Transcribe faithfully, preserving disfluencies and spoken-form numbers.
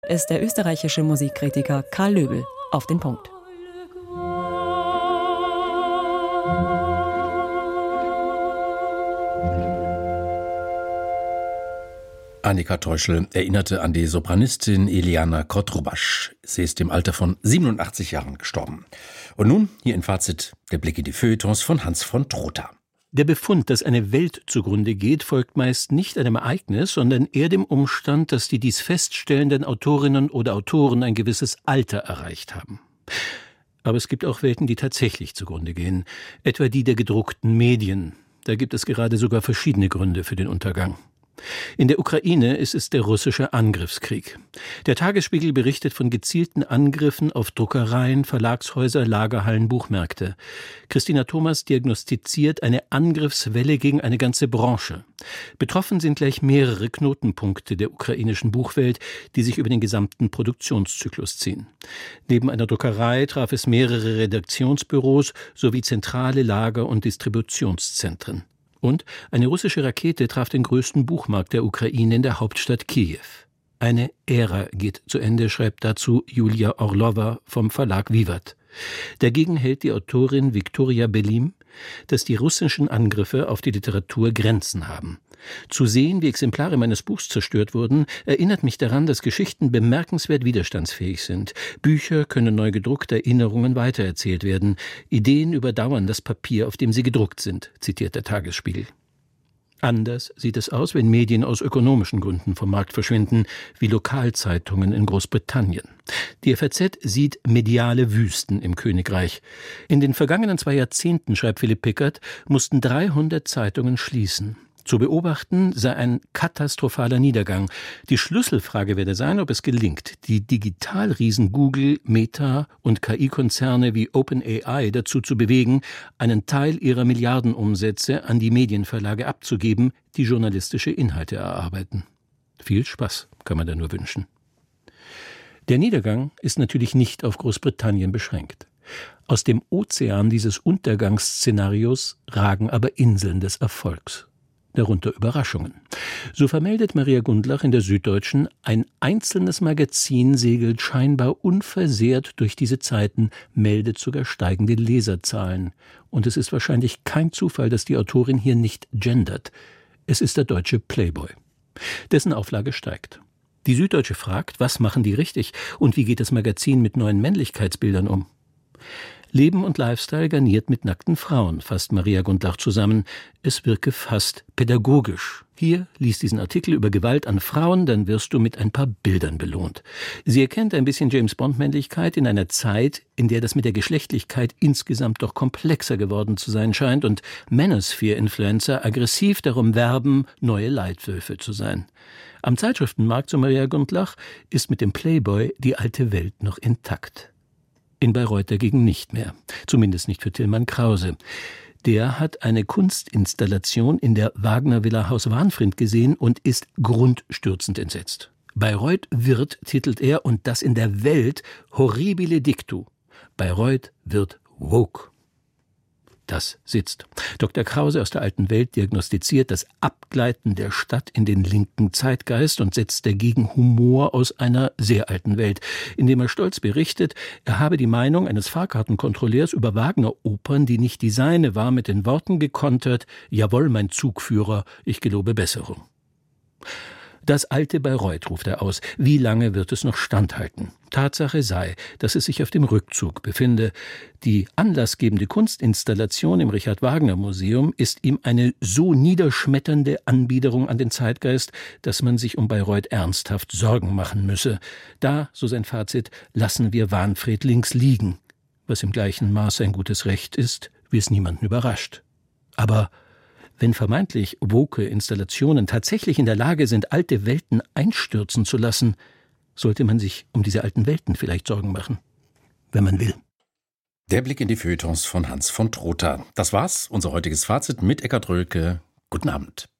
ist der österreichische Musikkritiker Karl Löbl. Auf den Punkt. Annika Teuschl erinnerte an die Sopranistin Iliana Kotrubasch. Sie ist im Alter von siebenundachtzig Jahren gestorben. Und nun hier in Fazit der Blick in die Feuilletons von Hans von Trotha. Der Befund, dass eine Welt zugrunde geht, folgt meist nicht einem Ereignis, sondern eher dem Umstand, dass die dies feststellenden Autorinnen oder Autoren ein gewisses Alter erreicht haben. Aber es gibt auch Welten, die tatsächlich zugrunde gehen, etwa die der gedruckten Medien. Da gibt es gerade sogar verschiedene Gründe für den Untergang. In der Ukraine ist es der russische Angriffskrieg. Der Tagesspiegel berichtet von gezielten Angriffen auf Druckereien, Verlagshäuser, Lagerhallen, Buchmärkte. Christina Thomas diagnostiziert eine Angriffswelle gegen eine ganze Branche. Betroffen sind gleich mehrere Knotenpunkte der ukrainischen Buchwelt, die sich über den gesamten Produktionszyklus ziehen. Neben einer Druckerei traf es mehrere Redaktionsbüros sowie zentrale Lager- und Distributionszentren. Und eine russische Rakete traf den größten Buchmarkt der Ukraine in der Hauptstadt Kiew. Eine Ära geht zu Ende, schreibt dazu Julia Orlova vom Verlag Vivat. Dagegen hält die Autorin Viktoria Belim, dass die russischen Angriffe auf die Literatur Grenzen haben. Zu sehen, wie Exemplare meines Buchs zerstört wurden, erinnert mich daran, dass Geschichten bemerkenswert widerstandsfähig sind. Bücher können neu gedruckt, Erinnerungen weitererzählt werden. Ideen überdauern das Papier, auf dem sie gedruckt sind, zitiert der Tagesspiegel. Anders sieht es aus, wenn Medien aus ökonomischen Gründen vom Markt verschwinden, wie Lokalzeitungen in Großbritannien. Die F A Z sieht mediale Wüsten im Königreich. In den vergangenen zwei Jahrzehnten, schreibt Philipp Pickert, mussten dreihundert Zeitungen schließen. Zu beobachten sei ein katastrophaler Niedergang. Die Schlüsselfrage werde sein, ob es gelingt, die Digitalriesen Google, Meta und K I-Konzerne wie OpenAI dazu zu bewegen, einen Teil ihrer Milliardenumsätze an die Medienverlage abzugeben, die journalistische Inhalte erarbeiten. Viel Spaß kann man da nur wünschen. Der Niedergang ist natürlich nicht auf Großbritannien beschränkt. Aus dem Ozean dieses Untergangsszenarios ragen aber Inseln des Erfolgs. Darunter Überraschungen. So vermeldet Maria Gundlach in der Süddeutschen, ein einzelnes Magazin segelt scheinbar unversehrt durch diese Zeiten, meldet sogar steigende Leserzahlen. Und es ist wahrscheinlich kein Zufall, dass die Autorin hier nicht gendert. Es ist der deutsche Playboy. Dessen Auflage steigt. Die Süddeutsche fragt, was machen die richtig und wie geht das Magazin mit neuen Männlichkeitsbildern um? Leben und Lifestyle garniert mit nackten Frauen, fasst Maria Gundlach zusammen. Es wirke fast pädagogisch. Hier, lies diesen Artikel über Gewalt an Frauen, dann wirst du mit ein paar Bildern belohnt. Sie erkennt ein bisschen James-Bond-Männlichkeit in einer Zeit, in der das mit der Geschlechtlichkeit insgesamt doch komplexer geworden zu sein scheint und Manosphere-Influencer aggressiv darum werben, neue Leitwölfe zu sein. Am Zeitschriftenmarkt, so Maria Gundlach, ist mit dem Playboy die alte Welt noch intakt. In Bayreuth dagegen nicht mehr. Zumindest nicht für Tilman Krause. Der hat eine Kunstinstallation in der Wagner Villa Haus Wahnfrind gesehen und ist grundstürzend entsetzt. Bayreuth wird, titelt er, und das in der Welt, horribile dictu. Bayreuth wird woke. Das sitzt. Doktor Krause aus der alten Welt diagnostiziert das Abgleiten der Stadt in den linken Zeitgeist und setzt dagegen Humor aus einer sehr alten Welt, indem er stolz berichtet, er habe die Meinung eines Fahrkartenkontrolleurs über Wagner-Opern, die nicht die seine war, mit den Worten gekontert: Jawohl, mein Zugführer, ich gelobe Besserung. Das alte Bayreuth, ruft er aus. Wie lange wird es noch standhalten? Tatsache sei, dass es sich auf dem Rückzug befinde. Die anlassgebende Kunstinstallation im Richard-Wagner-Museum ist ihm eine so niederschmetternde Anbiederung an den Zeitgeist, dass man sich um Bayreuth ernsthaft Sorgen machen müsse. Da, so sein Fazit, lassen wir Wahnfried links liegen. Was im gleichen Maße ein gutes Recht ist, wie es niemanden überrascht. Aber wenn vermeintlich woke Installationen tatsächlich in der Lage sind, alte Welten einstürzen zu lassen, sollte man sich um diese alten Welten vielleicht Sorgen machen, wenn man will. Der Blick in die Feuilletons von Hans von Trotha. Das war's, unser heutiges Fazit mit Eckhard Rölke. Guten Abend.